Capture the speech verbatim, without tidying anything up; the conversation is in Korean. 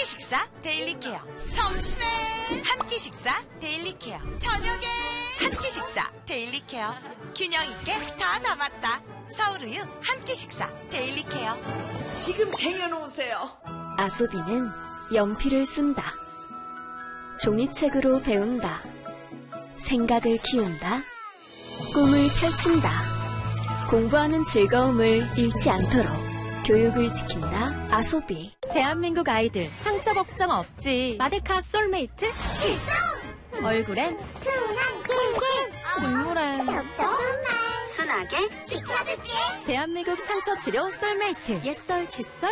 끼 식사 데일리 케어. 점심에 한 끼 식사 데일리 케어. 저녁에 한 끼 식사 데일리 케어. 균형 있게 다 담았다. 서울우유 한 끼 식사 데일리 케어. 지금 쟁여놓으세요. 아소비는 연필을 쓴다. 종이책으로 배운다. 생각을 키운다. 꿈을 펼친다. 공부하는 즐거움을 잃지 않도록 교육을 지킨다. 아소비. 대한민국 아이들 상처 걱정 없지. 마데카 솔메이트 출동! 얼굴엔 순한 길길 식물엔 답답한 말 순하게 지켜줄게. 대한민국 상처 치료 솔메이트 옛설 칫솔